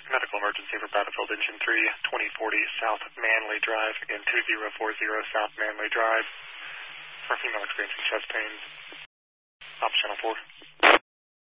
Medical emergency for Battlefield Engine 3, 2040 South Manley Drive and 2040 South Manley Drive for female experiencing chest pains. Op channel 4.